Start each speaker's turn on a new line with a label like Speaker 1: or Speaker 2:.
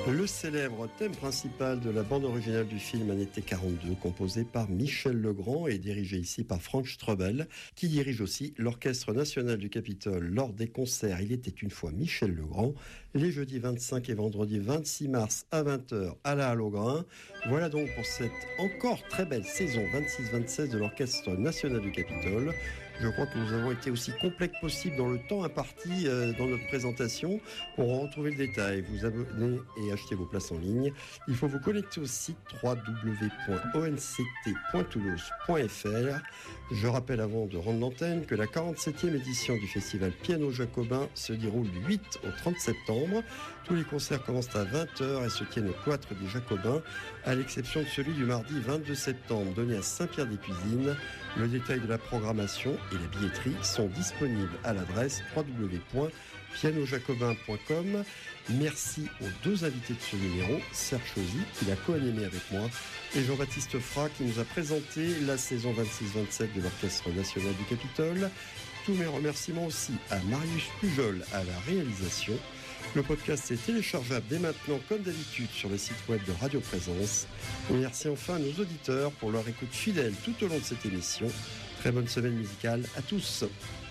Speaker 1: Le célèbre thème principal de la bande originale du film Un été 42, composé par Michel Legrand et dirigé ici par Frank Strebel, qui dirige aussi l'Orchestre national du Capitole lors des concerts Il était une fois Michel Legrand, les jeudis 25 et vendredi 26 mars à 20h à la Halle au Grain. Voilà donc pour cette encore très belle saison 26-27 de l'Orchestre national du Capitole. Je crois que nous avons été aussi complets que possible dans le temps imparti dans notre présentation. Pour en retrouver le détail, vous abonner et acheter vos places en ligne, il faut vous connecter au site www.onct.toulouse.fr. Je rappelle avant de rendre l'antenne que la 47e édition du festival Piano Jacobin se déroule du 8 au 30 septembre. Tous les concerts commencent à 20h et se tiennent au cloître des Jacobins, à l'exception de celui du mardi 22 septembre donné à Saint-Pierre-des-Cuisines. Le détail de la programmation et la billetterie sont disponibles à l'adresse www.pianojacobin.com. Merci aux deux invités de ce numéro, Serge Chauzy, qui l'a co-animé avec moi, et Jean-Baptiste Frat, qui nous a présenté la saison 26-27 de l'Orchestre national du Capitole. Tous mes remerciements aussi à Marius Pujol à la réalisation. Le podcast est téléchargeable dès maintenant, comme d'habitude, sur le site web de Radio Présence. Et merci enfin à nos auditeurs pour leur écoute fidèle tout au long de cette émission. Très bonne semaine musicale à tous.